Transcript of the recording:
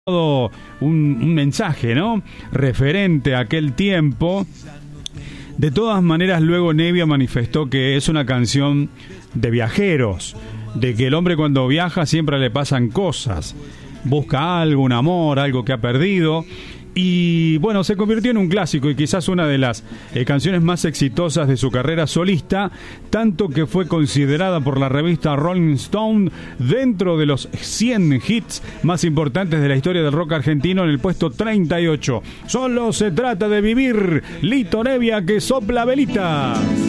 un mensaje, ¿no? Referente a aquel tiempo. De todas maneras, luego Nevia manifestó que es una canción de viajeros, de que el hombre cuando viaja siempre le pasan cosas, busca algo, un amor, algo que ha perdido. Y bueno, se convirtió en un clásico y quizás una de las canciones más exitosas de su carrera solista, tanto que fue considerada por la revista Rolling Stone dentro de los 100 hits más importantes de la historia del rock argentino en el puesto 38. Solo se trata de vivir, Lito Nevia que sopla velitas.